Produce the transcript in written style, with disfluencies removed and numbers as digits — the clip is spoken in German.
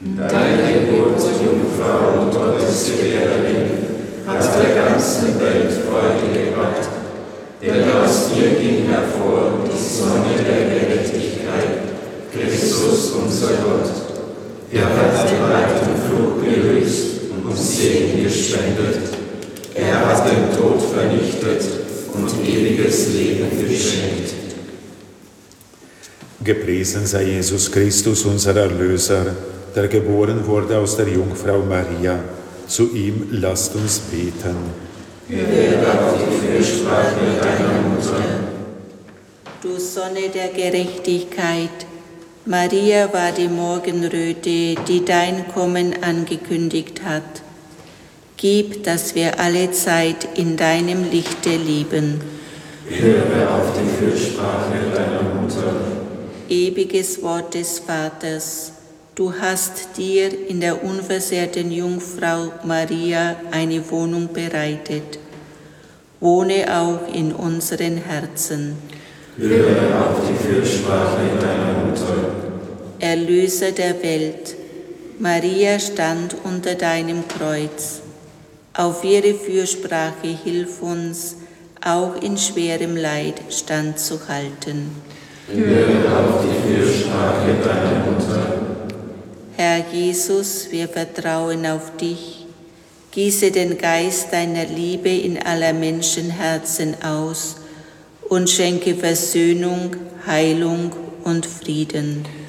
Deine Geburt, Jungfrau und Gottesgebärerin, hat der ganzen Welt Freude gebracht. Denn aus dir ging hervor die Sonne der Gerechtigkeit, Christus unser Gott. Er hat den Leid und Fluch gelöst und Segen gespendet. Er hat den Tod vernichtet und ewiges Leben geschenkt. Gepriesen sei Jesus Christus, unser Erlöser, der geboren wurde aus der Jungfrau Maria. Zu ihm lasst uns beten. Höre auf die Fürsprache deiner Mutter. Du Sonne der Gerechtigkeit, Maria war die Morgenröte, die dein Kommen angekündigt hat. Gib, dass wir alle Zeit in deinem Lichte leben. Höre auf die Fürsprache deiner Mutter. Ewiges Wort des Vaters, du hast dir in der unversehrten Jungfrau Maria eine Wohnung bereitet. Wohne auch in unseren Herzen. Höre auf die Fürsprache deiner Mutter. Erlöser der Welt, Maria stand unter deinem Kreuz. Auf ihre Fürsprache hilf uns, auch in schwerem Leid standzuhalten. Höre auf die Fürsprache deiner Mutter. Herr Jesus, wir vertrauen auf dich. Gieße den Geist deiner Liebe in aller Menschenherzen aus und schenke Versöhnung, Heilung und Frieden.